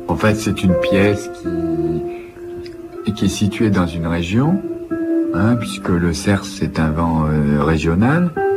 En fait, c'est une pièce qui est située dans une région, puisque le cerf, c'est un vent régional.